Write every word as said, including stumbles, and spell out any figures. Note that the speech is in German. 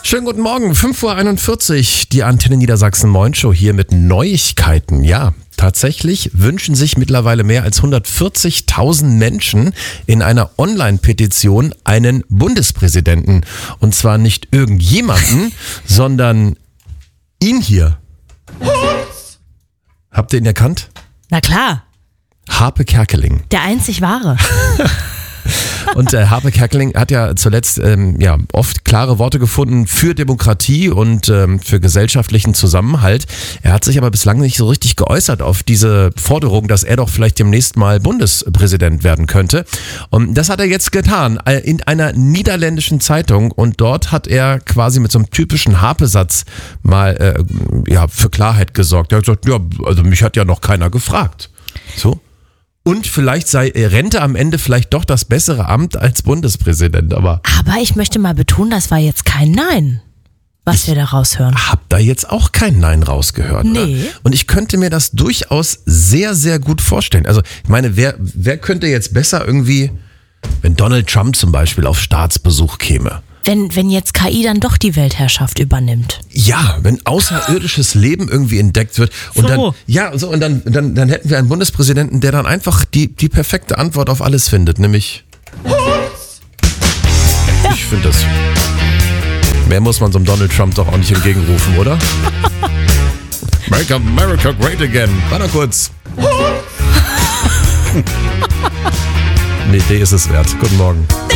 Schönen guten Morgen, fünf Uhr einundvierzig, die Antenne Niedersachsen Moin Show hier mit Neuigkeiten. Ja, tatsächlich wünschen sich mittlerweile mehr als hundertvierzigtausend Menschen in einer Online-Petition einen Bundespräsidenten. Und zwar nicht irgendjemanden, sondern ihn hier. Habt ihr ihn erkannt? Na klar, Harpe Kerkeling. der einzig wahre. Und äh, Harpe Kerkeling hat ja zuletzt ähm, ja, oft klare Worte gefunden für Demokratie und ähm, für gesellschaftlichen Zusammenhalt. Er hat sich aber bislang nicht so richtig geäußert auf diese Forderung, dass er doch vielleicht demnächst mal Bundespräsident werden könnte. Und das hat er jetzt getan äh, in einer niederländischen Zeitung. Und dort hat er quasi mit so einem typischen Harpe-Satz mal äh, ja, für Klarheit gesorgt. Er hat gesagt, ja, also mich hat ja noch keiner gefragt. So. Und vielleicht sei Rente am Ende vielleicht doch das bessere Amt als Bundespräsident. Aber Aber ich möchte mal betonen, das war jetzt kein Nein, was Ich wir da raushören. hab da jetzt auch kein Nein rausgehört. Nee. Oder? Und ich könnte mir das durchaus sehr, sehr gut vorstellen. Also ich meine, wer, wer könnte jetzt besser irgendwie, wenn Donald Trump zum Beispiel auf Staatsbesuch käme? Wenn, wenn jetzt K I dann doch die Weltherrschaft übernimmt. Ja, wenn außerirdisches Leben irgendwie entdeckt wird und So. dann ja so und dann, dann dann hätten wir einen Bundespräsidenten, der dann einfach die die perfekte Antwort auf alles findet, nämlich ich finde das. Mehr muss man so einem Donald Trump doch auch nicht entgegenrufen, oder? Make America great again. Warte kurz. Eine Idee ist es wert. Guten Morgen.